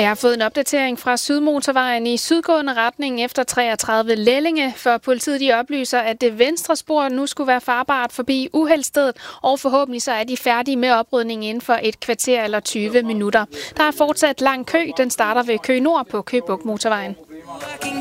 Jeg har fået en opdatering fra Sydmotorvejen i sydgående retning efter 33 Lellinge, for politiet de oplyser, at det venstre spor nu skulle være farbart forbi uheldsstedet, og forhåbentlig så er de færdige med oprydningen inden for et kvarter eller 20 minutter. Der er fortsat lang kø. Den starter ved Køge Nord på Køge Bugt Motorvejen.